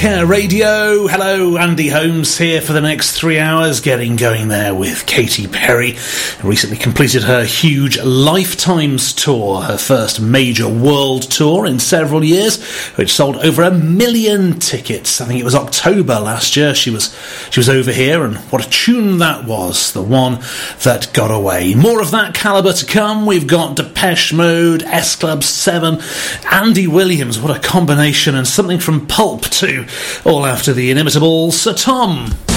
Care Radio. Hello, Andy Holmes here for the next 3 hours, getting going there with Katy Perry, who recently completed her huge Lifetimes tour, her first major world tour in several years, which sold over 1 million tickets. I think it was October last year she was over here, and what a tune that was, the one that got away. More of that calibre to come. We've got Depeche Mode, S Club 7, Andy Williams, what a combination, and something from Pulp too. All after the inimitable Sir Tom.